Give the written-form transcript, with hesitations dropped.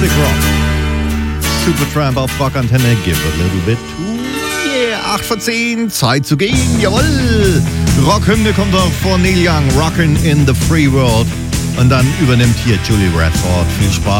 Classic Rock. Supertramp auf Rockantenne, give a little bit to, yeah, 8 vor 10, Zeit zu gehen, jawohl. Rockhymne kommt auch von Neil Young, Rockin' in the Free World. Und dann übernimmt hier Julie Radford. Viel Spaß.